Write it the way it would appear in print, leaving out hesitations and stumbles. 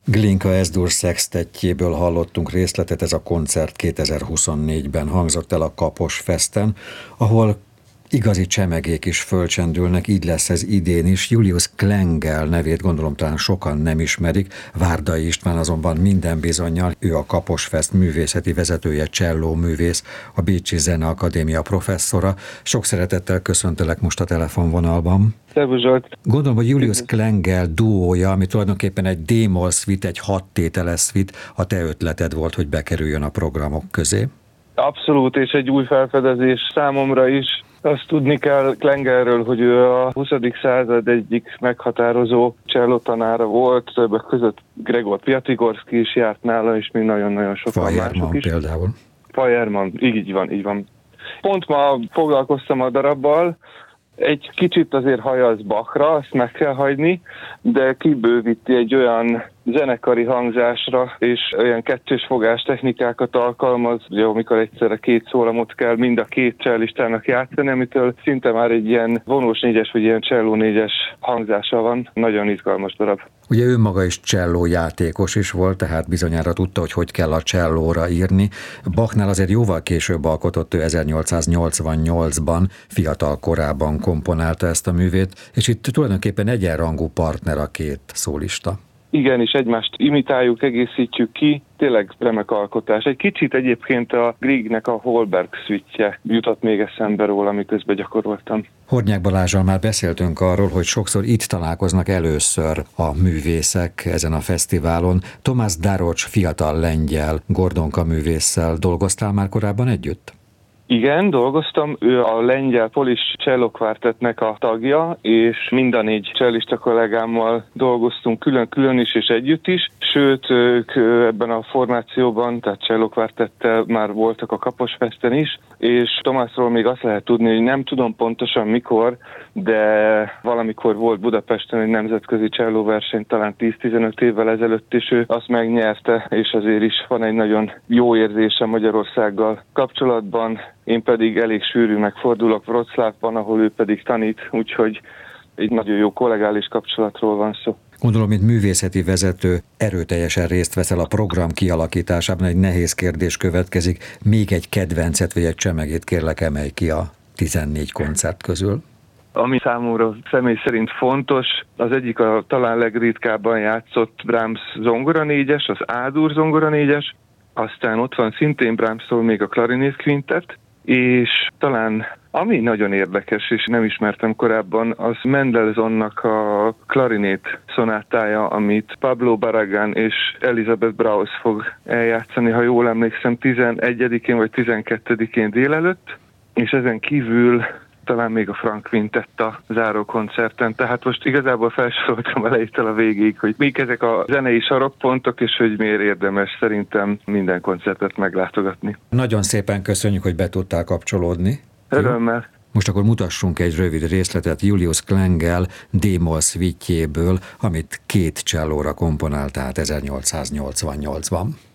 Glinka S-dur szextettjéből hallottunk részletet, ez a koncert 2024-ben hangzott el a Kapos Festen, ahol igazi csemegék is fölcsendülnek, így lesz ez idén is. Julius Klengel nevét gondolom talán sokan nem ismerik, Várdai István azonban minden bizonnyal, ő a Kapos Fest művészeti vezetője, cselló művész, a Bécsi Zeneakadémia professzora. Sok szeretettel köszöntelek most a telefonvonalban. Szervusz Zsolt! Gondolom, hogy Julius Klengel duója, ami tulajdonképpen egy D-moll suite, egy 6 tételes suite, a te ötleted volt, hogy bekerüljön a programok közé. Abszolút, és egy új felfedezés számomra is. Azt tudni kell Klengelről, hogy ő a 20. század egyik meghatározó csellotanára volt, többek között Gregor Piatigorszky is járt nála, és még nagyon-nagyon sokan mások is. Például. Feuermann, így van. Pont ma foglalkoztam a darabbal, egy kicsit azért hajaz Bachra, azt meg kell hagyni, de kibővíti egy olyan zenekari hangzásra, és olyan kettős fogás technikákat alkalmaz, ugye, amikor egyszerre két szólamot kell mind a két cellistának játszani, amitől szinte már egy ilyen vonós négyes, vagy ilyen cselló négyes hangzása van. Nagyon izgalmas darab. Ugye ő maga is cselló játékos is volt, tehát bizonyára tudta, hogy kell a csellóra írni. Bachnál azért jóval később alkotott, ő 1888-ban, fiatal korában komponálta ezt a művét, és itt tulajdonképpen egyenrangú partner a két szólista. Igen, és egymást imitáljuk, egészítjük ki, tényleg remek alkotás. Egy kicsit egyébként a Griegnek a Holberg suite-je jutott még eszembe róla, miközben gyakoroltam. Hornyák Balázsral már beszéltünk arról, hogy sokszor itt találkoznak először a művészek ezen a fesztiválon. Tomás Darocs fiatal lengyel Gordonka művésszel dolgoztál már korábban együtt? Igen, dolgoztam, ő a lengyel Polish Cello Quartetnek a tagja, és mind a 4 cellista kollégámmal dolgoztunk külön-külön is és együtt is, sőt, ők ebben a formációban, tehát Cello Quartettel már voltak a Kapos Festen is, és Tomásról még azt lehet tudni, hogy nem tudom pontosan mikor, de valamikor volt Budapesten egy nemzetközi csellóverseny, talán 10-15 évvel ezelőtt, és ő azt megnyerte, és azért is van egy nagyon jó érzése Magyarországgal kapcsolatban. Én pedig elég sűrű megfordulok Wroclawban, ahol ő pedig tanít, úgyhogy egy nagyon jó kollegális kapcsolatról van szó. Gondolom, mint művészeti vezető erőteljesen részt veszel a program kialakításában, egy nehéz kérdés következik. Még egy kedvencet vagy egy csemegét kérlek, emelj ki a 14 koncert közül. Ami számomra személy szerint fontos, az egyik a talán legritkábban játszott Brahms zongora négyes, az A-dur zongora négyes, aztán ott van szintén Brahmstól még a klarinét quintet, és talán ami nagyon érdekes, és nem ismertem korábban, az Mendelssohnnak a klarinét szonátája, amit Pablo Barragán és Elizabeth Braus fog eljátszani, ha jól emlékszem, 11-én vagy 12-én délelőtt, és ezen kívül talán még a Frank Quintett a záró koncerten. Tehát most igazából felsoroltam elejétől a végéig, hogy mik ezek a zenei sarokpontok, és hogy miért érdemes szerintem minden koncertet meglátogatni. Nagyon szépen köszönjük, hogy be tudtál kapcsolódni. Örömmel. Most akkor mutassunk egy rövid részletet Julius Klengel D-moll suite-jéből, amit 2 csellóra komponált, tehát 1888-ban.